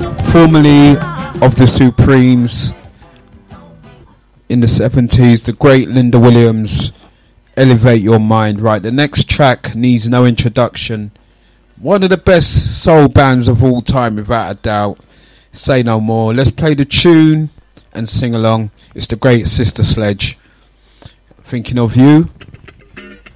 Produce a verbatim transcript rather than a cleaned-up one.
Formerly of the Supremes in the seventies, the great Linda Williams, Elevate Your Mind. Right, the next track needs no introduction. One of the best soul bands of all time, without a doubt. Say no more. Let's play the tune and sing along. It's the great Sister Sledge. Thinking of You.